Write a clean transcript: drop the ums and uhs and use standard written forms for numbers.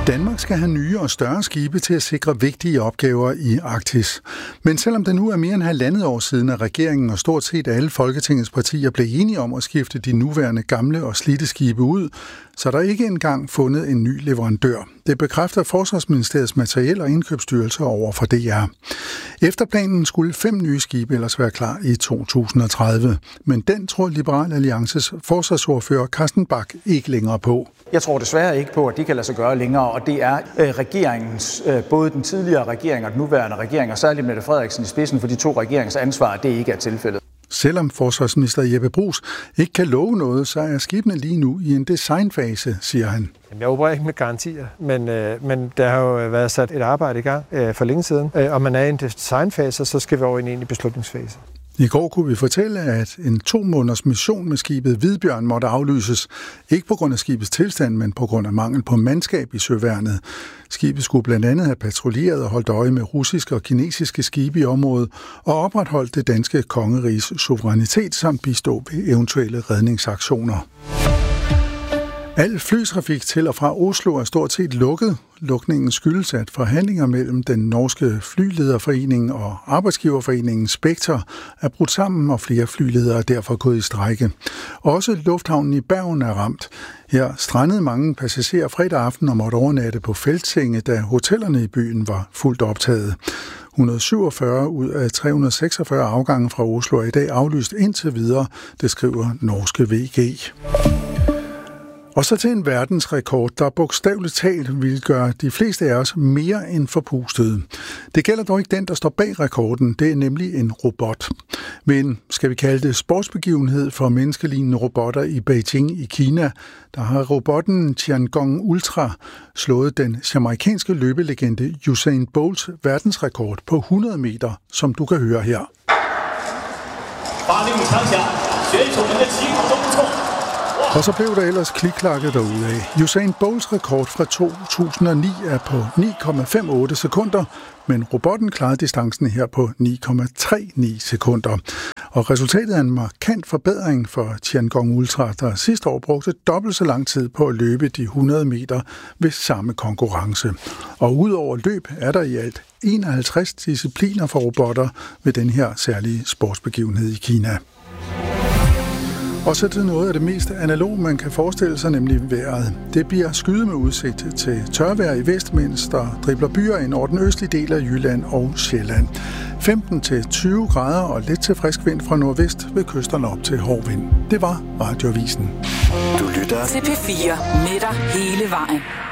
Danmark skal have nye og større skibe til at sikre vigtige opgaver i Arktis. Men selvom det nu er mere end 1,5 år siden, at regeringen og stort set alle Folketingets partier blev enige om at skifte de nuværende gamle og slidte skibe ud, så er der ikke engang fundet en ny leverandør. Det bekræfter Forsvarsministeriets materiel- og indkøbsstyrelse over for DR. Efter planen skulle 5 nye skibe ellers være klar i 2030. Men den tror Liberal Alliances forsvarsordfører Carsten Bach ikke længere på. Jeg tror desværre ikke på, at det kan lade sig gøre længere, og det er regeringens, både den tidligere regering og den nuværende regering, og særligt Mette Frederiksen i spidsen for de 2 regerings ansvar, at det ikke er tilfældet. Selvom forsvarsminister Jeppe Bruus ikke kan love noget, så er skibene lige nu i en designfase, siger han. Jeg opererer ikke med garantier, men der har jo været sat et arbejde i gang for længe siden, og man er i en designfase, så skal vi over i en egentlig beslutningsfase. I går kunne vi fortælle, at en 2 måneders mission med skibet Hvidbjørn måtte aflyses. Ikke på grund af skibets tilstand, men på grund af mangel på mandskab i søværnet. Skibet skulle blandt andet have patruljeret og holdt øje med russiske og kinesiske skibe i området og opretholdt det danske kongeriges suverænitet samt bistå ved eventuelle redningsaktioner. Al flytrafik til og fra Oslo er stort set lukket. Lukningen skyldes, at forhandlinger mellem den norske flylederforening og arbejdsgiverforeningen Spekter er brudt sammen, og flere flyledere er derfor gået i strejke. Også lufthavnen i Bergen er ramt. Her strandede mange passagerer fredag aften og måtte overnatte på feltsenge, da hotellerne i byen var fuldt optaget. 147 ud af 346 afgange fra Oslo er i dag aflyst indtil videre, det skriver norske VG. Og så til en verdensrekord, der bogstaveligt talt vil gøre de fleste af os mere end forpustede. Det gælder dog ikke den, der står bag rekorden. Det er nemlig en robot. Men skal vi kalde det sportsbegivenhed for menneskelignende robotter i Beijing i Kina, der har robotten Tiangong Ultra slået den jamaicanske løbelegende Usain Bolts verdensrekord på 100 meter, som du kan høre her. Og så blev der ellers klikklakket derudad. Usain Bolts rekord fra 2009 er på 9,58 sekunder, men robotten klarede distancen her på 9,39 sekunder. Og resultatet er en markant forbedring for Tiangong Ultra, der sidste år brugte dobbelt så lang tid på at løbe de 100 meter ved samme konkurrence. Og udover løb er der i alt 51 discipliner for robotter ved den her særlige sportsbegivenhed i Kina. Og så til noget af det mest analoge, man kan forestille sig, nemlig vejret. Det bliver skyet med udsigt til tørvejr i vest, mens der dribler byer ind over den østlige del af Jylland og Sjælland. 15-20 grader og let til frisk vind fra nordvest ved kysterne op til hård vind. Det var Radioavisen. Du lytter til P4 med dig hele vejen.